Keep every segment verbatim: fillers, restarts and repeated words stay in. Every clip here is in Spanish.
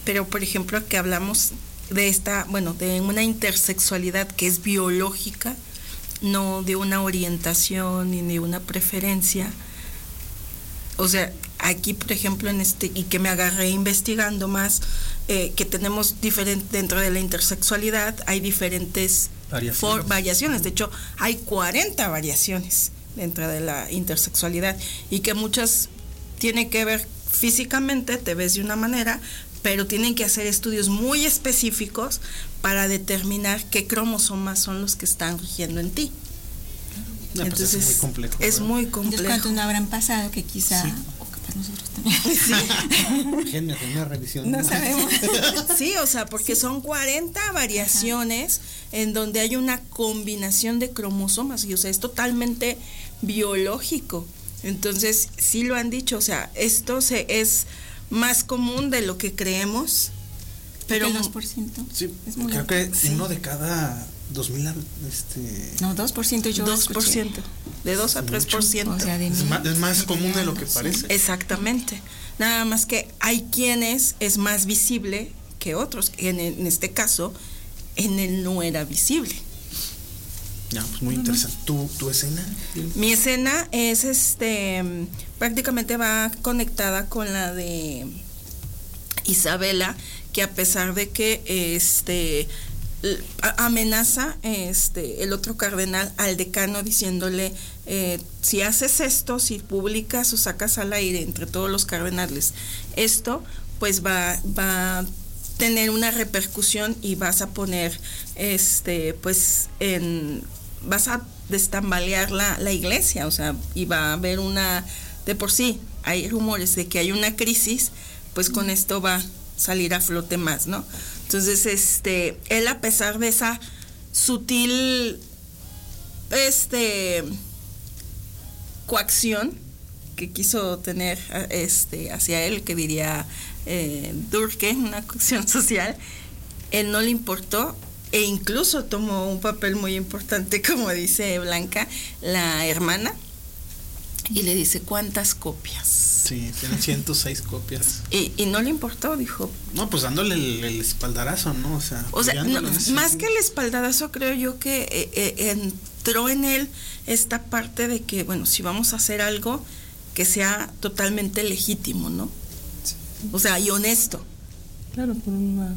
pero por ejemplo que hablamos de esta, bueno, de una intersexualidad que es biológica, no de una orientación ni de una preferencia. O sea, aquí por ejemplo en este, y que me agarré investigando más, eh, que tenemos diferente, dentro de la intersexualidad hay diferentes variaciones. For, variaciones, de hecho hay cuarenta variaciones dentro de la intersexualidad, y que muchas tienen que ver físicamente, te ves de una manera, pero tienen que hacer estudios muy específicos para determinar qué cromosomas son los que están rigiendo en ti. No, entonces pues es muy complejo. Es ¿verdad? muy complejo. Entonces, ¿cuántos no habrán pasado que quizá, sí. o que para nosotros también? Sí. Déjenme hacer una revisión. No sabemos. Sí, o sea, porque sí. Son cuarenta variaciones. Ajá. En donde hay una combinación de cromosomas, y o sea, es totalmente biológico. Entonces, sí lo han dicho, o sea, esto se es más común de lo que creemos, pero el dos por ciento. Sí, es muy creo alto. Que sí. Uno de cada dos mil, este no, dos por ciento yo dos por ciento, de dos a tres por ciento. O sea, de es, más, es más común de lo que parece. Exactamente. Nada más que hay quienes es más visible que otros. En, en este caso, en él no era visible. Ya, pues muy interesante. ¿Tu, tu escena? Mi escena es este prácticamente va conectada con la de Isabela, que a pesar de que este amenaza este el otro cardenal al decano diciéndole eh, si haces esto, si publicas o sacas al aire entre todos los cardenales esto, pues va va tener una repercusión y vas a poner este pues en vas a destambalear la, la iglesia, o sea, y va a haber una, de por sí hay rumores de que hay una crisis, pues con esto va a salir a flote más, ¿no? Entonces, este, él a pesar de esa sutil este coacción que quiso tener este hacia él, que diría eh, Durkheim, una coacción social, él no le importó, e incluso tomó un papel muy importante, como dice Blanca, la hermana, y le dice, ¿cuántas copias? Sí, tienen ciento seis copias. Y, y no le importó, dijo. No, pues dándole el, el espaldarazo, ¿no? O sea, o sea no, más que el espaldarazo, creo yo que eh, eh, entró en él esta parte de que, bueno, si vamos a hacer algo, que sea totalmente legítimo, ¿no? Sí. O sea, y honesto. Claro, por una...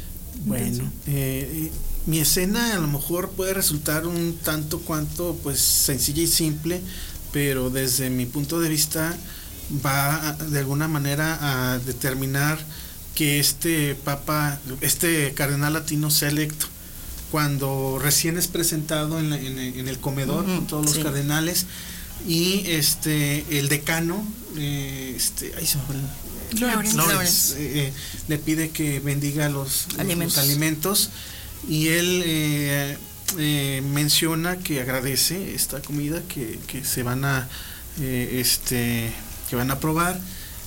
Bueno, eh, mi escena a lo mejor puede resultar un tanto cuanto pues sencilla y simple, pero desde mi punto de vista va a, de alguna manera a determinar que este papa, este cardenal latino sea electo. Cuando recién es presentado en, la, en, en el comedor uh-huh, con todos los sí. cardenales, y este el decano eh, este ay se me fue Lawrence, Lawrence eh, le pide que bendiga los alimentos, los alimentos, y él eh, eh, menciona que agradece esta comida que, que se van a eh, este que van a probar,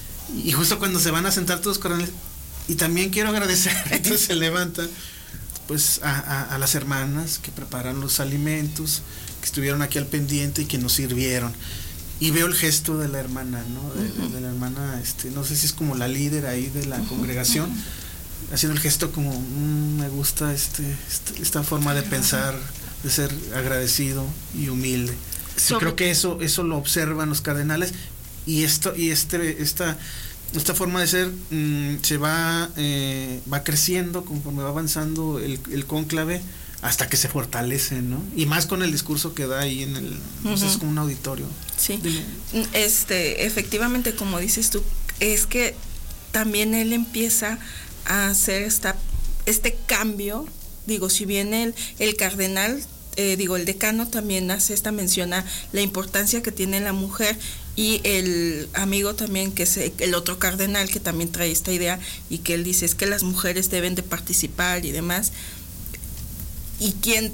y justo cuando se van a sentar todos los cardenales, y también quiero agradecer, entonces se levanta pues a, a, a las hermanas que preparan los alimentos, que estuvieron aquí al pendiente y que nos sirvieron. Y veo el gesto de la hermana, ¿no? De, uh-huh. de, de la hermana, este, no sé si es como la líder ahí de la uh-huh. congregación, uh-huh. haciendo el gesto como, mmm, me gusta este, este, esta forma de pensar, de ser agradecido y humilde. So, creo que eso, eso lo observan los cardenales, y esto, y este, esta, esta forma de ser mmm, se va, eh, va creciendo conforme va avanzando el, el cónclave, hasta que se fortalece, ¿no? Y más con el discurso que da ahí en el, uh-huh. no sé, es como un auditorio. Sí. Dime. Este, efectivamente, como dices tú, es que también él empieza a hacer esta, este cambio. Digo, si bien el, el cardenal, eh, digo, el decano también hace esta mención a la importancia que tiene la mujer, y el amigo también, que es el otro cardenal, que también trae esta idea, y que él dice es que las mujeres deben de participar y demás. Y quien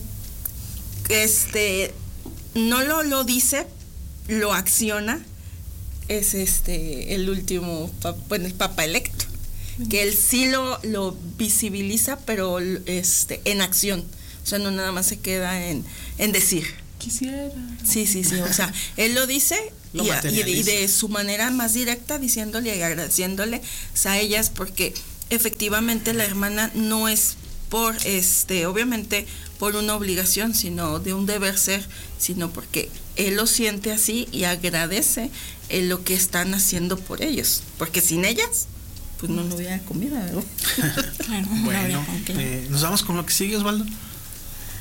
este no lo, lo dice, lo acciona, es este el último, bueno, el papa electo, que él sí lo, lo visibiliza, pero este en acción, o sea, no nada más se queda en, en decir. Quisiera. Sí, sí, sí, o sea, él lo dice lo y, y, de, y de su manera más directa, diciéndole y agradeciéndole a ellas, porque efectivamente la hermana no es por, este, obviamente por una obligación, sino de un deber ser, sino porque él lo siente así y agradece en lo que están haciendo por ellos, porque sin ellas, pues no, no hubiera comida, ¿verdad? Claro, bueno, eh, nos vamos con lo que sigue, Osvaldo.